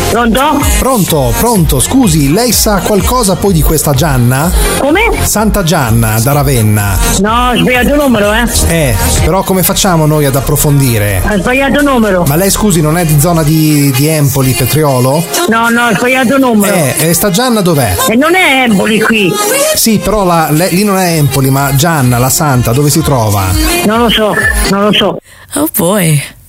Pronto? Pronto, scusi, lei sa qualcosa poi di questa Gianna? Come? Santa Gianna da Ravenna. No, ho sbagliato numero, Però come facciamo noi ad approfondire? Ho sbagliato numero. Ma lei scusi, non è di zona di Empoli, Petriolo? No, ho sbagliato numero. E sta Gianna dov'è? E non è Empoli qui. Sì, però lì non è Empoli, ma Gianna, la Santa, dove si trova? Non lo so. Oh boy.